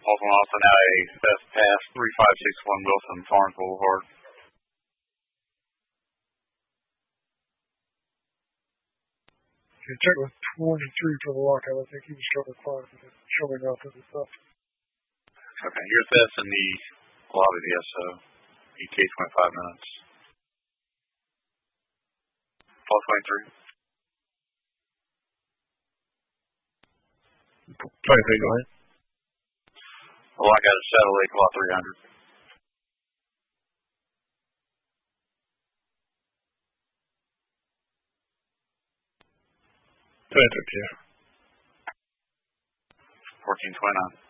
Baltimore Austin LA, Best Pass 3561 Wilson, Florence Boulevard. Okay, check with 23 for the lockout. I think he was trying to find it, showing up as a stuff. Okay, here's this in the lobby of the SO. EK 25 minutes. Plus 23. 23, go ahead. The lockout is Satellite Lot 300. 23, 1429.